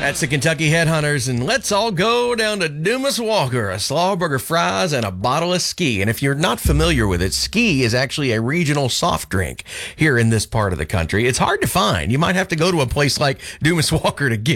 That's the Kentucky Headhunters, and let's all go down to Dumas Walker, a Slaughburger fries and a bottle of Ski. And if you're not familiar with it, Ski is actually a regional soft drink here in this part of the country. It's hard to find. You might have to go to a place like Dumas Walker to get